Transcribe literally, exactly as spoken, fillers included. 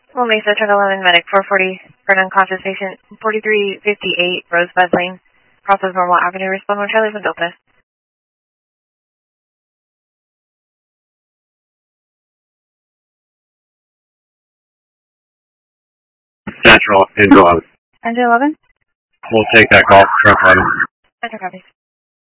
Well, Mesa, turn eleven, medic, four forty, for an unconscious patient, forty-three fifty-eight, Rosebud Lane, cross of Normal Avenue, respond one Charlie from Delta. Central, Angel eleven. Angel eleven? We'll take that call, truck eleven. Center copy.